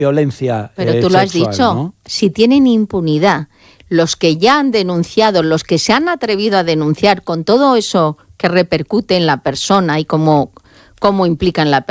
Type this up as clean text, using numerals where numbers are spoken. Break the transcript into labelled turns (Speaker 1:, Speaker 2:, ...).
Speaker 1: violencia
Speaker 2: Pero tú lo has
Speaker 1: sexual,
Speaker 2: dicho,
Speaker 1: ¿no?
Speaker 2: si tienen impunidad, los que ya han denunciado, los que se han atrevido a denunciar con todo eso que repercute en la persona y cómo implica en la persona,